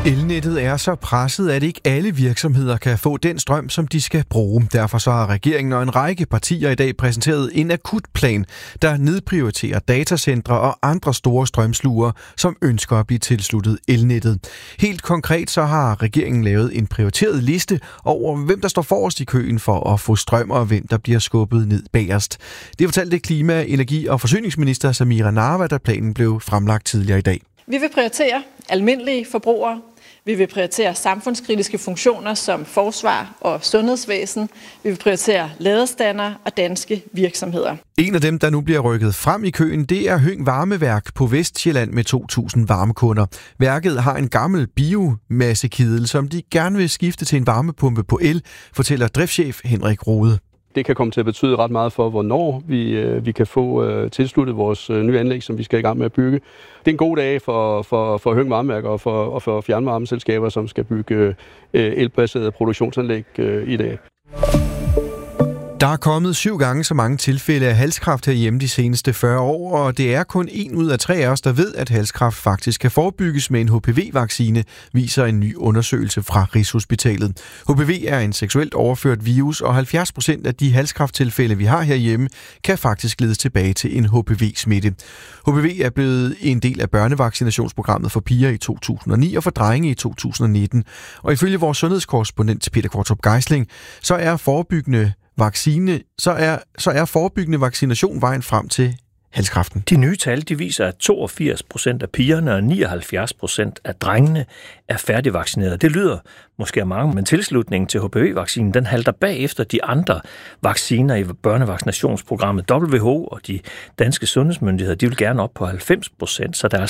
Elnettet er så presset, at ikke alle virksomheder kan få den strøm, som de skal bruge. Derfor så har regeringen og en række partier i dag præsenteret en akutplan, der nedprioriterer datacentre og andre store strømslugere, som ønsker at blive tilsluttet elnettet. Helt konkret så har regeringen lavet en prioriteret liste over, hvem der står forrest i køen for at få strøm, og hvem der bliver skubbet ned bagerst. Det fortalte klima-, energi- og forsyningsminister Samira Nawa, da planen blev fremlagt tidligere i dag. Vi vil prioritere almindelige forbrugere. Vi vil prioritere samfundskritiske funktioner som forsvar og sundhedsvæsen. Vi vil prioritere ladestandere og danske virksomheder. En af dem, der nu bliver rykket frem i køen, det er Høng Varmeværk på Vestsjælland med 2.000 varmekunder. Værket har en gammel biomassekedel, som de gerne vil skifte til en varmepumpe på el, fortæller driftschef Henrik Rode. Det kan komme til at betyde ret meget for, hvornår vi kan få tilsluttet vores nye anlæg, som vi skal i gang med at bygge. Det er en god dag for Høng Varmeværk og for fjernvarmeselskaber, som skal bygge elbaserede produktionsanlæg i dag. Der er kommet 7 gange så mange tilfælde af halskræft herhjemme de seneste 40 år, og det er kun 1 ud af 3 af os, der ved, at halskræft faktisk kan forebygges med en HPV-vaccine, viser en ny undersøgelse fra Rigshospitalet. HPV er en seksuelt overført virus, og 70% af de halskræfttilfælde, vi har herhjemme, kan faktisk ledes tilbage til en HPV-smitte. HPV er blevet en del af børnevaccinationsprogrammet for piger i 2009 og for drenge i 2019. Og ifølge vores sundhedskorrespondent Peter Kvartrup Geisling, så er forebyggende vaccination vejen frem til halskræften. De nye tal de viser, at 82% af pigerne og 79% af drengene er færdigvaccineret. Det lyder måske af mange, men tilslutningen til HPV-vaccinen den halter bagefter de andre vacciner i børnevaccinationsprogrammet. WHO og de danske sundhedsmyndigheder de vil gerne op på 90%, så der er